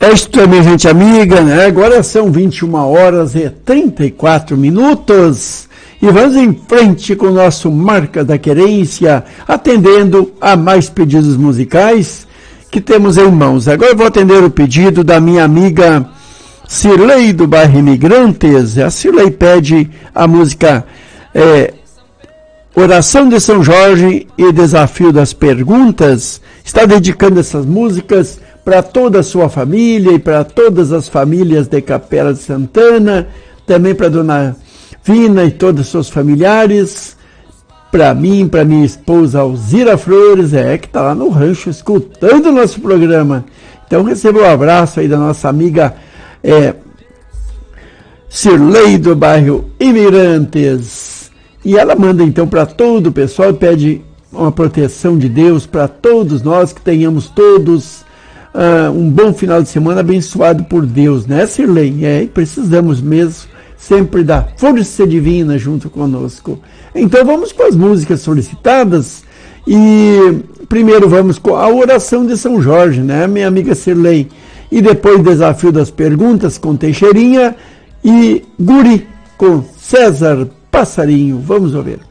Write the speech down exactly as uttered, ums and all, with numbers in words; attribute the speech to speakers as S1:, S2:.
S1: É isso também, gente amiga, né? Agora são vinte e uma horas e trinta e quatro minutos e vamos em frente com o nosso Marca da Querência, atendendo a mais pedidos musicais que temos em mãos. Agora eu vou atender o pedido da minha amiga Cirlei do bairro Imigrantes. A Cirlei pede a música é, Oração de São Jorge e Desafio das Perguntas. Está dedicando essas músicas para toda a sua família e para todas as famílias de Capela de Santana, também para Dona Vina e todos os seus familiares, para mim, para minha esposa Alzira Flores, é que está lá no rancho escutando o nosso programa. Então receba um abraço aí da nossa amiga é, Cirlei do bairro Imigrantes. E ela manda então para todo o pessoal e pede uma proteção de Deus para todos nós, que tenhamos todos Uh, um bom final de semana abençoado por Deus, né, Cirlei? É, precisamos mesmo sempre da força divina junto conosco. Então vamos com as músicas solicitadas e primeiro vamos com a Oração de São Jorge, né, minha amiga Cirlei, e depois Desafio das Perguntas com Teixeirinha e Guri com César Passarinho. Vamos ouvir.